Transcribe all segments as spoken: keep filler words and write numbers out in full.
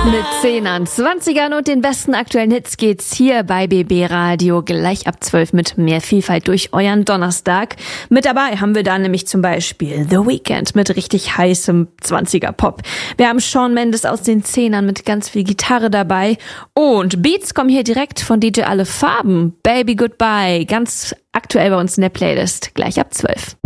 Mit Zehnern, Zwanzigern und den besten aktuellen Hits geht's hier bei B B Radio gleich ab zwölf mit mehr Vielfalt durch euren Donnerstag. Mit dabei haben wir da nämlich zum Beispiel The Weeknd mit richtig heißem Zwanziger-Pop. Wir haben Shawn Mendes aus den Zehnern mit ganz viel Gitarre dabei. Und Beats kommen hier direkt von D J Alle Farben. Baby Goodbye, ganz aktuell bei uns in der Playlist, gleich ab zwölf.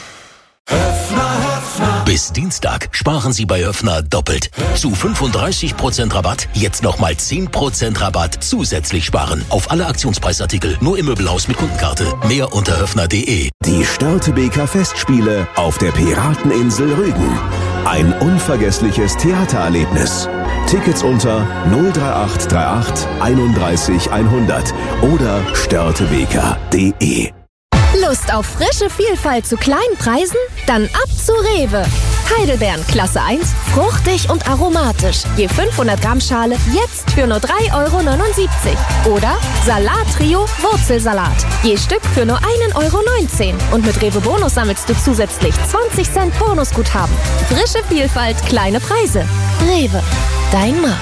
Bis Dienstag sparen Sie bei Höffner doppelt. Zu fünfunddreißig Prozent Rabatt, jetzt nochmal zehn Prozent Rabatt zusätzlich sparen. Auf alle Aktionspreisartikel, nur im Möbelhaus mit Kundenkarte. Mehr unter höffner punkt de. Die Störtebeker Festspiele auf der Pirateninsel Rügen. Ein unvergessliches Theatererlebnis. Tickets unter null drei acht drei acht einunddreißig hundert oder störtebeker punkt de. Lust auf frische Vielfalt zu kleinen Preisen? Dann ab zu Rewe. Heidelbeeren Klasse eins, fruchtig und aromatisch. Je fünfhundert Gramm Schale jetzt für nur drei Euro neunundsiebzig. Oder Salat-Trio Wurzelsalat. Je Stück für nur ein Euro neunzehn. Und mit Rewe Bonus sammelst du zusätzlich zwanzig Cent Bonusguthaben. Frische Vielfalt, kleine Preise. Rewe, dein Markt.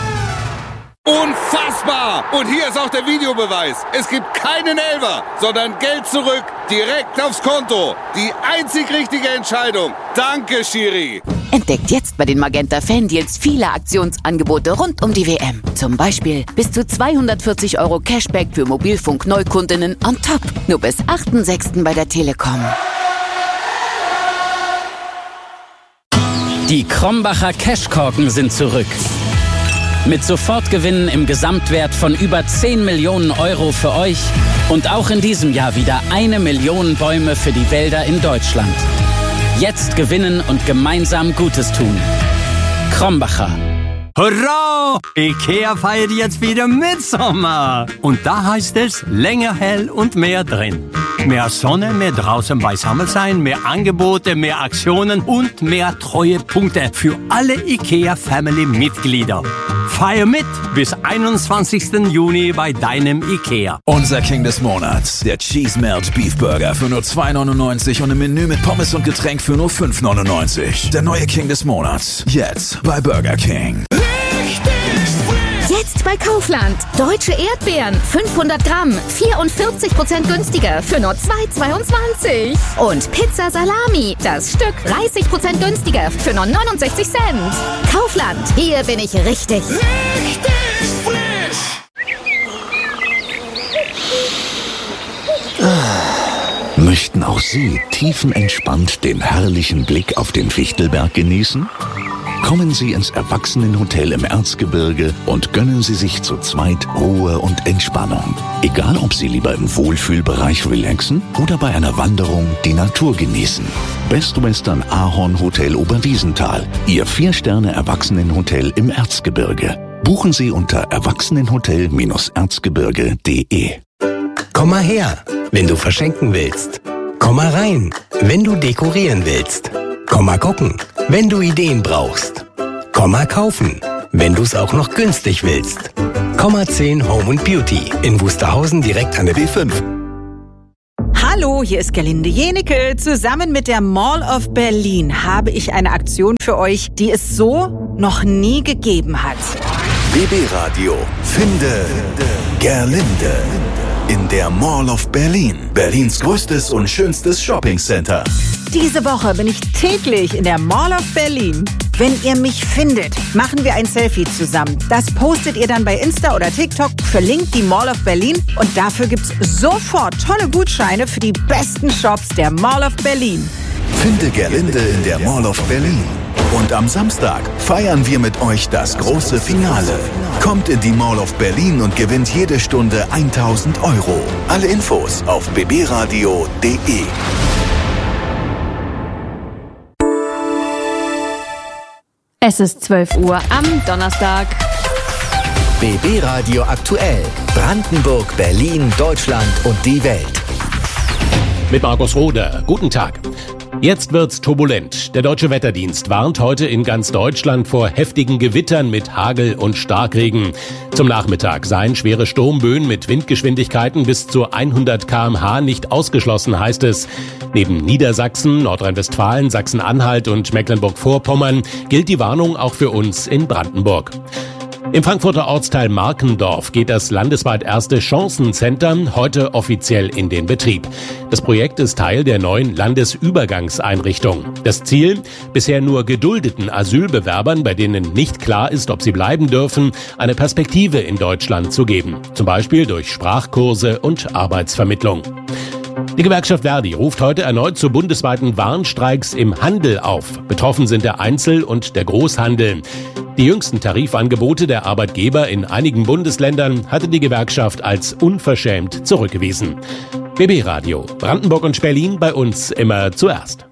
Unfassbar! Und hier ist auch der Videobeweis. Es gibt keinen Elfer, sondern Geld zurück, direkt aufs Konto. Die einzig richtige Entscheidung. Danke, Schiri. Entdeckt jetzt bei den Magenta Fan-Deals viele Aktionsangebote rund um die W M. Zum Beispiel bis zu zweihundertvierzig Euro Cashback für Mobilfunk-Neukundinnen on top. Nur bis achten sechsten bei der Telekom. Die Krombacher Cashkorken sind zurück. Mit Sofortgewinnen im Gesamtwert von über zehn Millionen Euro für euch und auch in diesem Jahr wieder eine Million Bäume für die Wälder in Deutschland. Jetzt gewinnen und gemeinsam Gutes tun. Krombacher. Hurra! Ikea feiert jetzt wieder Mitsommer. Und da heißt es länger hell und mehr drin. Mehr Sonne, mehr draußen beisammen sein, mehr Angebote, mehr Aktionen und mehr Treuepunkte für alle Ikea-Family-Mitglieder. Feier mit bis einundzwanzigsten Juni bei deinem Ikea. Unser King des Monats, der Cheese Melt Beef Burger für nur zwei neunundneunzig und ein Menü mit Pommes und Getränk für nur fünf neunundneunzig. Der neue King des Monats, jetzt bei Burger King. Jetzt bei Kaufland. Deutsche Erdbeeren, fünfhundert Gramm, vierundvierzig Prozent günstiger für nur zwei zweiundzwanzig. Und Pizza Salami, das Stück dreißig Prozent günstiger für nur neunundsechzig Cent. Kaufland, hier bin ich richtig. Richtig frisch! Möchten auch Sie tiefenentspannt den herrlichen Blick auf den Fichtelberg genießen? Kommen Sie ins Erwachsenenhotel im Erzgebirge und gönnen Sie sich zu zweit Ruhe und Entspannung. Egal, ob Sie lieber im Wohlfühlbereich relaxen oder bei einer Wanderung die Natur genießen. Best Western Ahorn Hotel Oberwiesenthal, Ihr Vier-Sterne-Erwachsenenhotel im Erzgebirge. Buchen Sie unter erwachsenenhotel erzgebirge punkt de. Komm mal her, wenn du verschenken willst. Komm mal rein, wenn du dekorieren willst. Komm mal gucken, wenn du Ideen brauchst. Komm mal kaufen, wenn du es auch noch günstig willst. Komma zehn Home and Beauty in Wusterhausen direkt an der B fünf. Hallo, hier ist Gerlinde Jenecke. Zusammen mit der Mall of Berlin habe ich eine Aktion für euch, die es so noch nie gegeben hat. B B Radio Finde Gerlinde in der Mall of Berlin. Berlins größtes und schönstes Shoppingcenter. Diese Woche bin ich täglich in der Mall of Berlin. Wenn ihr mich findet, machen wir ein Selfie zusammen. Das postet ihr dann bei Insta oder TikTok, verlinkt die Mall of Berlin und dafür gibt's sofort tolle Gutscheine für die besten Shops der Mall of Berlin. Finde Gerlinde in der Mall of Berlin. Und am Samstag feiern wir mit euch das große Finale. Kommt in die Mall of Berlin und gewinnt jede Stunde tausend Euro. Alle Infos auf b b radio punkt de. Es ist zwölf Uhr am Donnerstag. B B Radio aktuell. Brandenburg, Berlin, Deutschland und die Welt. Mit Markus Rode. Guten Tag. Jetzt wird's turbulent. Der Deutsche Wetterdienst warnt heute in ganz Deutschland vor heftigen Gewittern mit Hagel und Starkregen. Zum Nachmittag seien schwere Sturmböen mit Windgeschwindigkeiten bis zu hundert Kilometer pro Stunde nicht ausgeschlossen, heißt es. Neben Niedersachsen, Nordrhein-Westfalen, Sachsen-Anhalt und Mecklenburg-Vorpommern gilt die Warnung auch für uns in Brandenburg. Im Frankfurter Ortsteil Markendorf geht das landesweit erste Chancencenter heute offiziell in den Betrieb. Das Projekt ist Teil der neuen Landesübergangseinrichtung. Das Ziel? Bisher nur geduldeten Asylbewerbern, bei denen nicht klar ist, ob sie bleiben dürfen, eine Perspektive in Deutschland zu geben. Zum Beispiel durch Sprachkurse und Arbeitsvermittlung. Die Gewerkschaft Verdi ruft heute erneut zu bundesweiten Warnstreiks im Handel auf. Betroffen sind der Einzel- und der Großhandel. Die jüngsten Tarifangebote der Arbeitgeber in einigen Bundesländern hatte die Gewerkschaft als unverschämt zurückgewiesen. B B Radio, Brandenburg und Berlin, bei uns immer zuerst.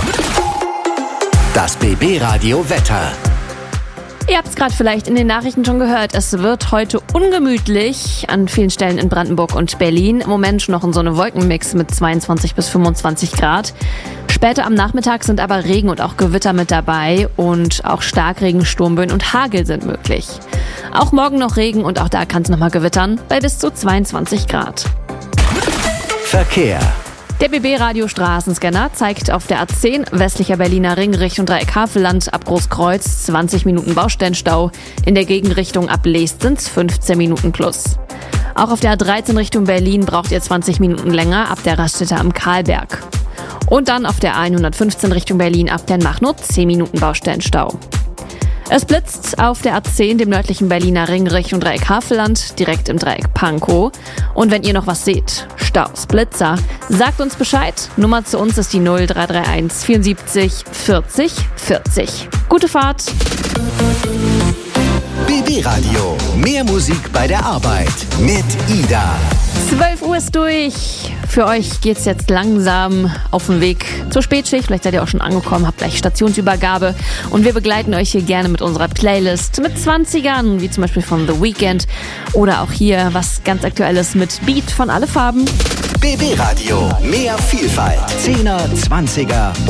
Das B B Radio Wetter. Ihr habt es gerade vielleicht in den Nachrichten schon gehört. Es wird heute ungemütlich an vielen Stellen in Brandenburg und Berlin. Im Moment noch in so einem Wolkenmix mit zweiundzwanzig bis fünfundzwanzig Grad. Später am Nachmittag sind aber Regen und auch Gewitter mit dabei und auch Starkregen, Sturmböen und Hagel sind möglich. Auch morgen noch Regen und auch da kann es nochmal gewittern bei bis zu zweiundzwanzig Grad. Verkehr. Der B B-Radio Straßenscanner zeigt auf der A zehn westlicher Berliner Ring Richtung Dreieck Havelland ab Großkreuz zwanzig Minuten Baustellenstau. In der Gegenrichtung ab Leest sind's fünfzehn Minuten plus. Auch auf der A dreizehn Richtung Berlin braucht ihr zwanzig Minuten länger ab der Raststätte am Karlberg. Und dann auf der A hundertfünfzehn Richtung Berlin ab Dernbach nur zehn Minuten Baustellenstau. Es blitzt auf der A zehn, dem nördlichen Berliner Ring Richtung Dreieck Havelland, direkt im Dreieck Pankow. Und wenn ihr noch was seht, Staus, Blitzer, sagt uns Bescheid. Nummer zu uns ist die null drei drei eins vierundsiebzig vierzig vierzig. Gute Fahrt! B B Radio, mehr Musik bei der Arbeit mit Ida. zwölf Uhr ist durch. Für euch geht's jetzt langsam auf den Weg zur Spätschicht. Vielleicht seid ihr auch schon angekommen, habt gleich Stationsübergabe. Und wir begleiten euch hier gerne mit unserer Playlist mit zwanzigern, wie zum Beispiel von The Weekend. Oder auch hier was ganz Aktuelles mit Beat von Alle Farben. B B Radio, mehr Vielfalt. Zehner, Zwanziger